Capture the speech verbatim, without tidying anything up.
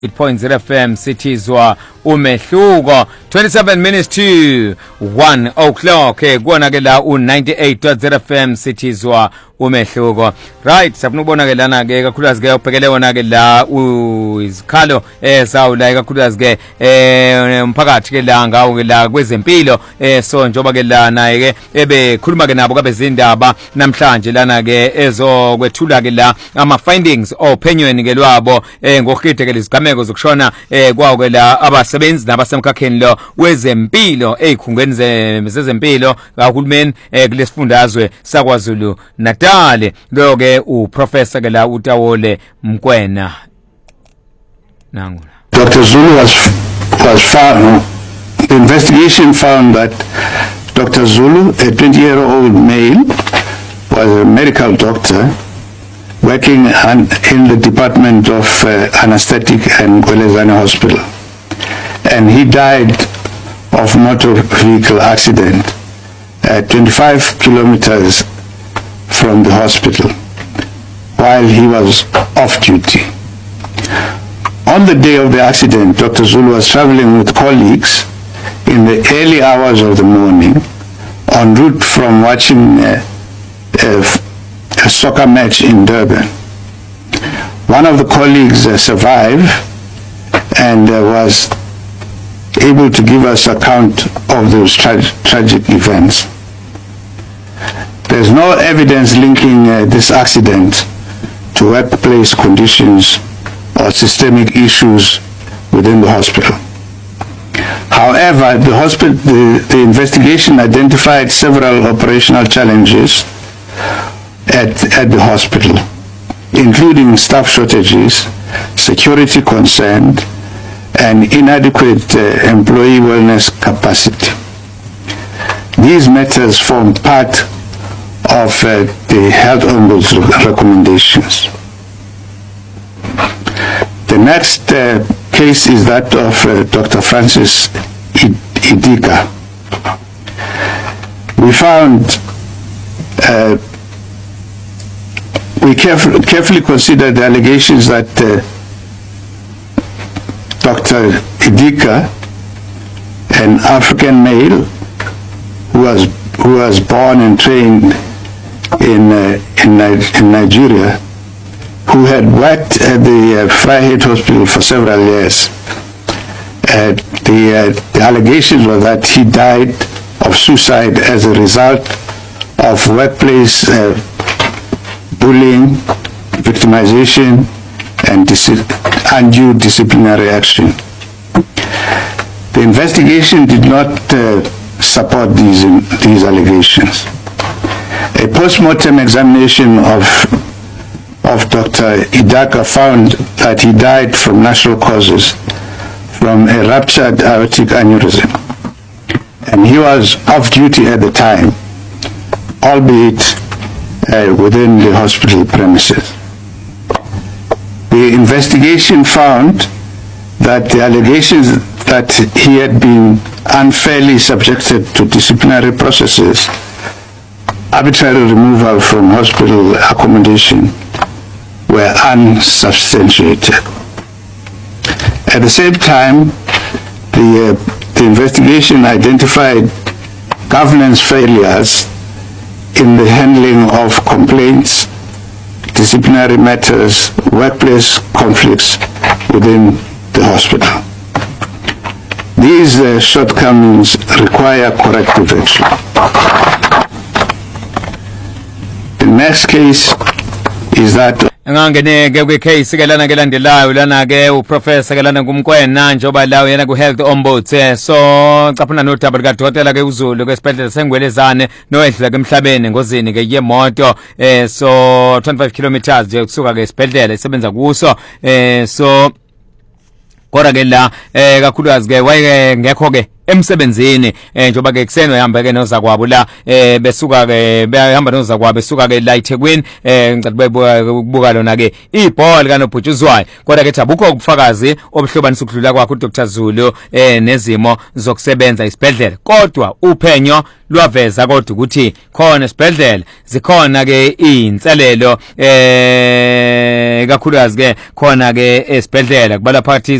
eight point zero F M sithizwa umehluko. Twenty-seven minutes to one o'clock eh kuona ke la u ninety-eight point zero F M sithizwa umehluko. Right, safuna ukubona ke lana ke kakhulukazi ke ubhekele wona ke la izikhalo eh sawu la kakhulukazi ke eh umphakathi ke la ngawo ke la kwezempilo eh so njoba ke la naye ke ebe khuluma ke nabo kabezindaba namhlanje lana ke ezokwethula ke la ama findings ophenyweni ke lwabo eh ngokhithe ke izigameko zokushona eh kwawo ke la abasebenzi nabasemkhakheni lo wezempilo ezikhungweni zezempilo kahulumeni eh kulesifundazwe saKwaZulu Natal. Lo ke u professor ke la uTawole Mkwena nangu. Doctor Zulu was was found. The investigation found that Doctor Zulu, a twenty-year-old male, was a medical doctor working in the department of uh, anesthetic and Gwelezane Hospital, and he died of motor vehicle accident at twenty-five kilometers from the hospital while he was off duty. On the day of the accident, Doctor Zulu was traveling with colleagues in the early hours of the morning en route from watching a, a, a soccer match in Durban. One of the colleagues uh, survived and uh, was able to give us account of those tra tragic events. There's no evidence linking uh, this accident to workplace conditions or systemic issues within the hospital. However, the, hospital, the, the investigation identified several operational challenges at, at the hospital, including staff shortages, security concern, and inadequate uh, employee wellness capacity. These matters form part of uh, the Health Ombuds's recommendations. The next uh, case is that of uh, Doctor Francis Idika. We found, uh, we caref carefully considered the allegations that uh, Doctor Idika, an African male who was who was born and trained in uh, in, in Nigeria, who had worked at the uh, Freiheit Hospital for several years. Uh, the, uh, the allegations were that he died of suicide as a result of workplace uh, bullying, victimization, and dis undue disciplinary action. The investigation did not uh, support these, these allegations. A post-mortem examination of, of Doctor Idaka found that he died from natural causes from a ruptured aortic aneurysm, and he was off duty at the time, albeit uh, within the hospital premises. The investigation found that the allegations that he had been unfairly subjected to disciplinary processes, arbitrary removal from hospital accommodation, were unsubstantiated. At the same time, the, uh, the investigation identified governance failures in the handling of complaints, disciplinary matters, workplace conflicts within the hospital. These uh, shortcomings require corrective action. The next case is that ngangene ke kwe case ke lana ke landelayo lana ke u professor ke lana kumkwena njoba lawo yena ku Health Ombuds. So caphuna no double ka dokotela ke uZulu ke sibhedlela seNgwelezane noyedlula ke emhlabeni ngozini ke yemoto eh so twenty-five kilometers nje kusuka ke sibhedlela isebenza kuso eh so kodwa ke la eh kakhulukazi ke waye ngekho ke emsebenzini eh njoba ke kuseno yahamba ke noza kwabo la eh besuka ke behamba noza kwabo besuka ke la eThekwini eh ngicela bebuka ukubuka lona ke ibhola kanobhutshuzwayo kodwa ke abukho ubufakazi obuhlobanisa ukudlula kwakho uDr Zulu eh nezimo zokusebenza isibhedlela kodwa uphenyo lwaveza kodwa ukuthi khona isibhedlela zikhona ke inselelo eh kakhulukazi ke khona ke esibhedlela kubala phakathi